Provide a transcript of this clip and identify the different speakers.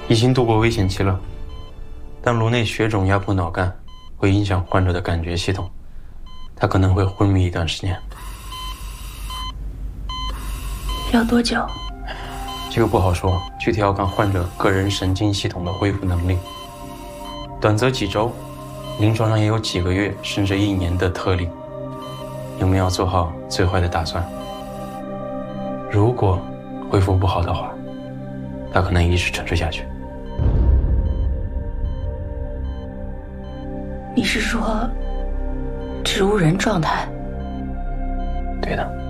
Speaker 1: 已经度过危险期了，但颅内血肿压迫脑干，会影响患者的感觉系统，他可能会昏迷一段时间。
Speaker 2: 要多久？
Speaker 1: 这个不好说，具体要看患者个人神经系统的恢复能力。短则几周，临床上也有几个月甚至1年的特例。你们要做好最坏的打算。如果恢复不好的话，他可能一直沉睡下去。
Speaker 2: 你是说植物人状态？
Speaker 1: 对的。